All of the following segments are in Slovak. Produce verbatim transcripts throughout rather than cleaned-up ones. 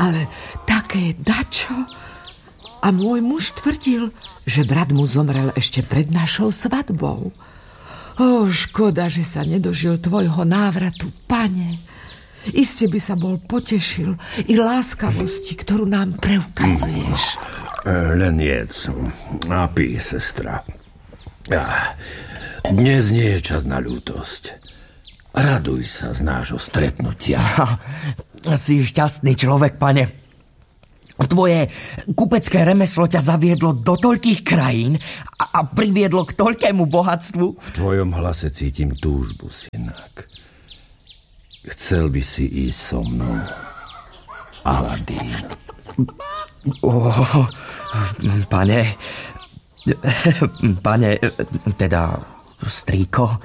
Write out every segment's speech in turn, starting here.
ale také dačo. A môj muž tvrdil, že brat mu zomrel ešte pred našou svadbou. Ó, škoda, že sa nedožil tvojho návratu, pane. Iste by sa bol potešil i láskavosti, ktorú nám preukazuješ. Len jedz. Napij, sestra. Dnes nie je čas na ľútosť. Raduj sa z nášho stretnutia. Si šťastný človek, pane. Tvoje kupecké remeslo ťa zaviedlo do toľkých krajín a, a priviedlo k toľkému bohatstvu. V tvojom hlase cítim túžbu, synák. Chcel by si ísť so mnou, Aladín. Oh, pane, pane, teda strýko.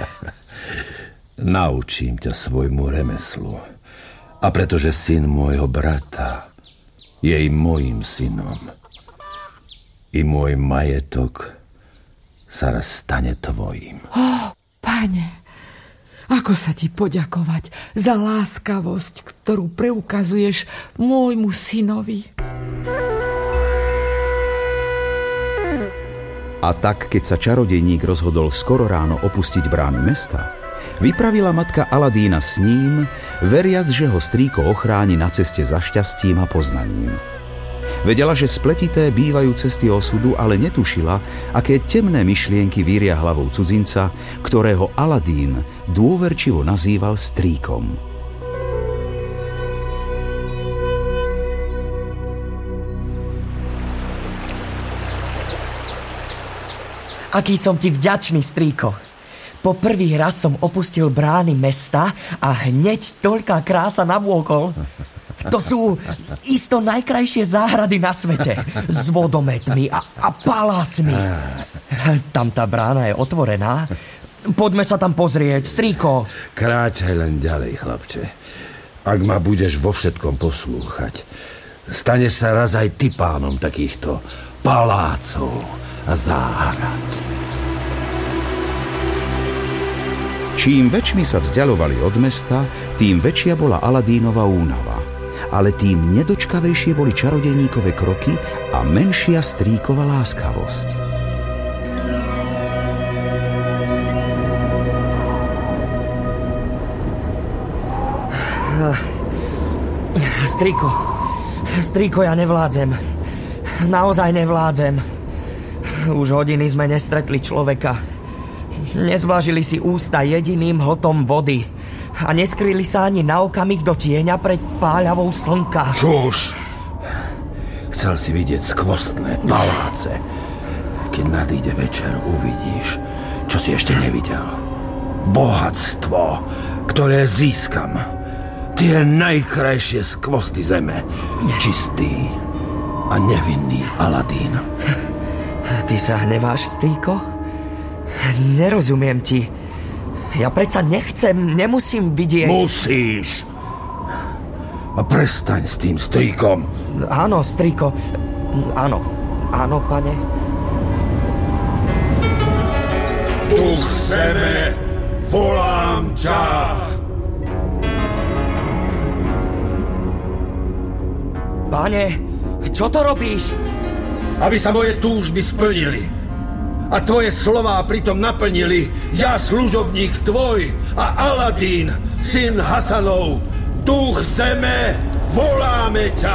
Naučím ťa svojmu remeslu. A pretože syn môjho brata je i mojím synom, i môj majetok sa raz stane tvojím. Oh, pane, ako sa ti poďakovať za láskavosť, ktorú preukazuješ môjmu synovi. A tak, keď sa čarodejník rozhodol skoro ráno opustiť brány mesta, vypravila matka Aladína s ním, veriac, že ho strýko ochráni na ceste za šťastím a poznaním. Vedela, že spletité bývajú cesty osudu, ale netušila, aké temné myšlienky víria hlavou cudzinca, ktorého Aladín dôverčivo nazýval strýkom. Aký som ti vďačný, strýko. Po prvý raz som opustil brány mesta a hneď toľká krása navôkol. To sú isto najkrajšie záhrady na svete. S vodometmi a, a palácmi. Tam tá brána je otvorená. Poďme sa tam pozrieť, strýko. Kráčaj len ďalej, chlapče. Ak ma budeš vo všetkom poslúchať, stane sa raz aj ty pánom takýchto palácov a záhrad. Čím väčšmi sa vzdialovali od mesta, tým väčšia bola Aladínova únava. Ale tým nedočkavejšie boli čarodejníkove kroky a menšia strýkova láskavosť. Strýko, strýko, ja nevládzem. Naozaj nevládzem. Už hodiny sme nestretli človeka. Nezvlážili si ústa jediným hltom vody a neskryli sa ani na okamih do tieňa pred páľavou slnka. Čuž! Chcel si vidieť skvostné paláce. Keď nadíde večer, uvidíš, čo si ešte nevidel. Bohatstvo, ktoré získam. Tie najkrajšie skvosty zeme. Čistý a nevinný Aladín. Ty sa hneváš, strýko? Nerozumiem ti. Ja predsa nechcem, nemusím vidieť... Musíš. A prestaň s tým strýkom. Áno, strýko. Áno, áno, pane. Duch zeme, volám ťa. Pane, čo to robíš? Aby sa moje túžby splnili a tvoje slová pritom naplnili, ja, služobník tvoj a Aladín, syn Hasanov, duch zeme, voláme ťa.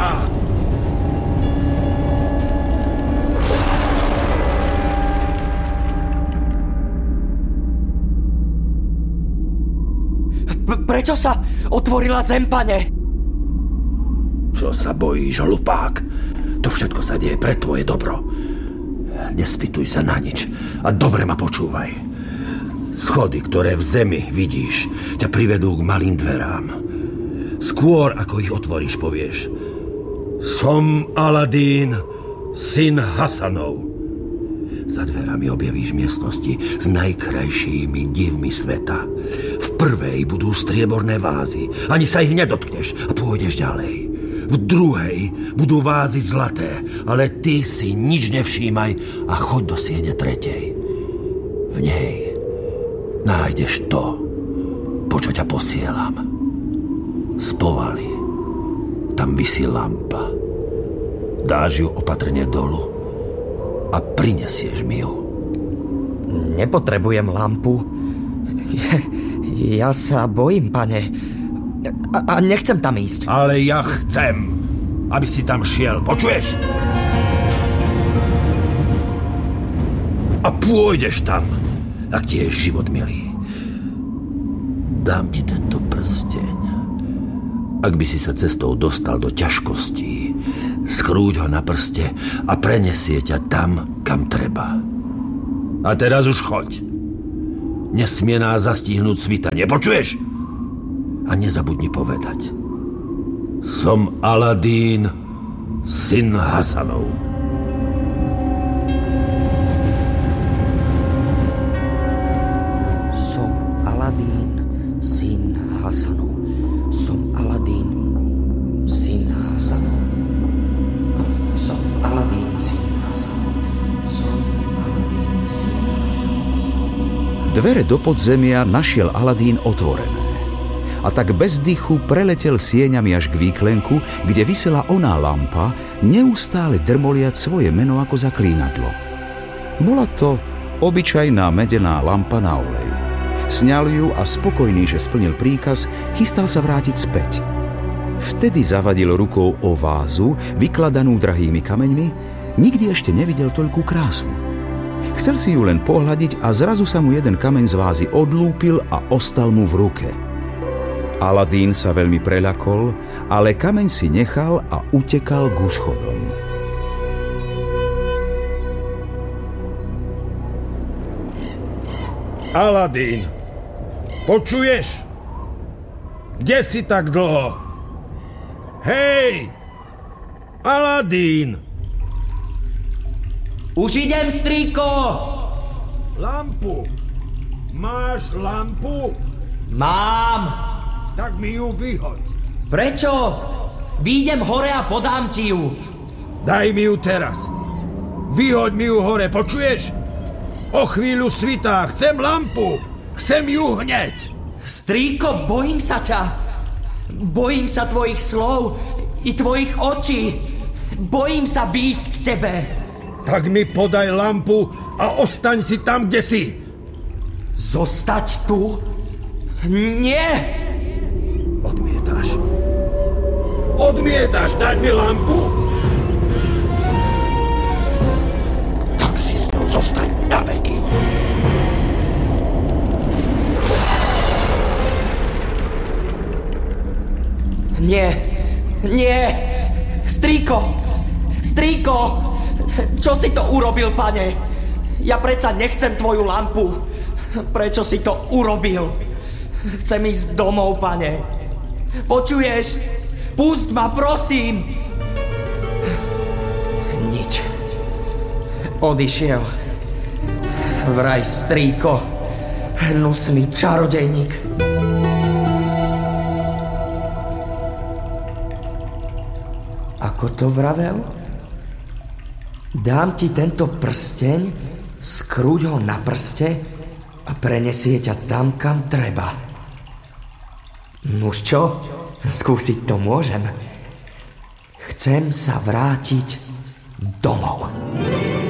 P- prečo sa otvorila zem, pane? Čo sa bojíš, hlupák? To všetko sa deje pre tvoje dobro. Nespýtuj sa na nič a dobre ma počúvaj. Schody, ktoré v zemi vidíš, ťa privedú k malým dverám. Skôr, ako ich otvoríš, povieš: Som Aladín, syn Hasanov. Za dverami objavíš miestnosti s najkrajšími divmi sveta. V prvej budú strieborné vázy, ani sa ich nedotkneš a pôjdeš ďalej. V druhej budú vázy zlaté, ale ty si nič nevšímaj a choď do siene tretej. V nej nájdeš to, po čo ťa posielam. Z povaly tam visí lampa. Dáš ju opatrne dolu a prinesieš mi ju. Nepotrebujem lampu. Ja sa bojím, pane. A, a nechcem tam ísť. Ale ja chcem, aby si tam šiel. Počuješ? A pôjdeš tam, ak ti je život milý. Dám ti tento prsteň. Ak by si sa cestou dostal do ťažkostí, skrúť ho na prste a prenesie ťa tam, kam treba. A teraz už choď. Nesmie nás zastihnúť svita. Nepočuješ? A nezabudni povedať. Som Aladín, syn Hasanov. Som Aladín, syn Hasanov. Som Aladín, syn Hasanov. Som Aladín, syn Hasanov. Som Aladín, syn Hasanov. Dvere do podzemia našiel Aladín otvorené. A tak bez dychu preletel sieňami až k výklenku, kde visela oná lampa, neustále drmoliať svoje meno ako zaklínadlo. Bola to obyčajná medená lampa na olej. Sňal ju a spokojný, že splnil príkaz, chystal sa vrátiť späť. Vtedy zavadil rukou o vázu, vykladanú drahými kameňmi, nikdy ešte nevidel toľkú krásu. Chcel si ju len pohľadiť a zrazu sa mu jeden kameň z vázy odlúpil a ostal mu v ruke. Aladín sa veľmi preľakol, ale kameň si nechal a utekal k úschodom. Aladín, počuješ? Kde si tak dlho? Hej! Aladín! Už idem, strýko! Lampu! Máš lampu? Mám! Tak mi ju vyhoď. Prečo? Výjdem hore a podám ti ju. Daj mi ju teraz. Vyhoď mi ju hore, počuješ? O chvíľu svitá, chcem lampu. Chcem ju hneď. Strýko, bojím sa ťa. Bojím sa tvojich slov i tvojich očí. Bojím sa výjsť k tebe. Tak mi podaj lampu a ostaň si tam, kde si. Zostať tu? Nie! Odmietaš. Odmietaš dať mi lampu? Tak si s ňou zostaň na veky. Nie, nie! Strýko! Strýko! Čo si to urobil, pane? Ja predsa nechcem tvoju lampu. Prečo si to urobil? Chcem ísť domov, pane. Počuješ? Pusť ma, prosím! Nič. Odišiel. Vraj strýko. Hnusný čarodejník. Ako to vravel? Dám ti tento prsteň, skrúť ho na prste a prenesie ťa tam, kam treba. Nuž čo? Skúsiť to môžem. Chcem sa vrátiť domov.